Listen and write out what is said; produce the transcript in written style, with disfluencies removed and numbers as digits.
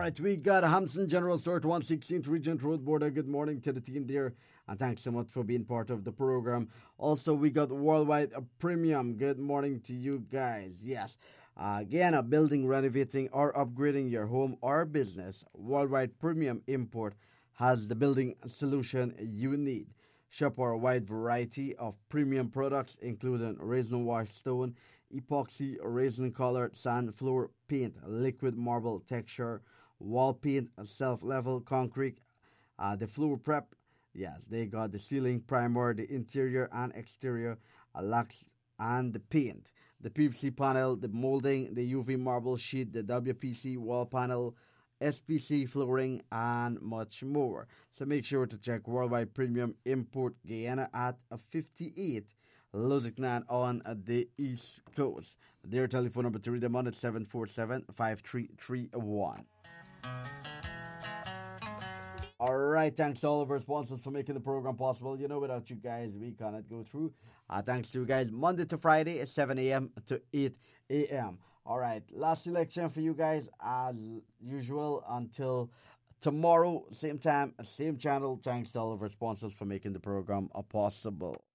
right, we got Hampson General Store at 116th Regent Road, Border. Good morning to the team there, and thanks so much for being part of the program. Also, we got Worldwide Premium. Good morning to you guys. Yes, again, a building, renovating, or upgrading your home or business. Worldwide Premium Import has the building solution you need. Shop our wide variety of premium products, including resin wash stone, epoxy, resin colored sand floor paint, liquid marble texture, wall paint, self level concrete, the floor prep. Yes, they got the ceiling primer, the interior and exterior, locks and the paint, the PVC panel, the molding, the UV marble sheet, the WPC wall panel, SPC flooring, and much more. So make sure to check Worldwide Premium Import Guyana at 58 Lusignan on the East Coast. Their telephone number to read them on is 747-5331. All right, thanks to all of our sponsors for making the program possible. You know, without you guys, we cannot go through. Thanks to you guys, Monday to Friday at 7 a.m. to 8 a.m. All right, last selection for you guys as usual until tomorrow, same time, same channel. Thanks to all of our sponsors for making the program possible.